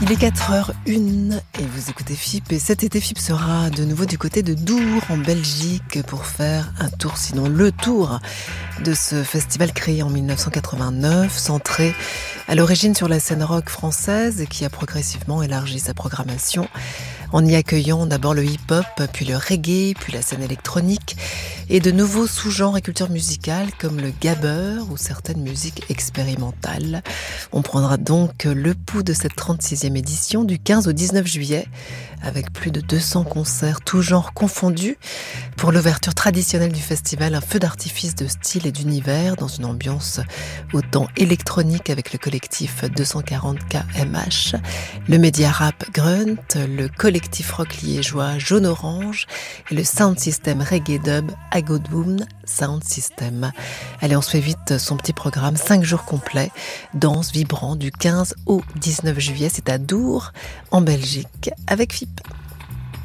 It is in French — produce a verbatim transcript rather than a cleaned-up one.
Il est quatre heures une et vous écoutez F I P. Et cet été, F I P sera de nouveau du côté de Dour, en Belgique, pour faire un tour, sinon le tour, de ce festival créé en dix-neuf cent quatre-vingt-neuf, centré à l'origine sur la scène rock française et qui a progressivement élargi sa programmation en y accueillant d'abord le hip-hop, puis le reggae, puis la scène électronique et de nouveaux sous-genres et cultures musicales comme le gabber ou certaines musiques expérimentales. On prendra donc le pouls de cette trente-sixième édition du quinze au dix-neuf juillet avec plus de deux cents concerts, tous genres confondus. Pour l'ouverture traditionnelle du festival, un feu d'artifice de style et d'univers dans une ambiance autant électronique avec le collectif deux cent quarante K M H, le média rap Grunt, le collectif rock liégeois Jaune Orange et le sound system reggae dub Agodoun Sound System. Allez, on se fait vite son petit programme, cinq jours complets, danse vibrant du quinze au dix-neuf juillet, c'est à Dour, en Belgique, avec F I P.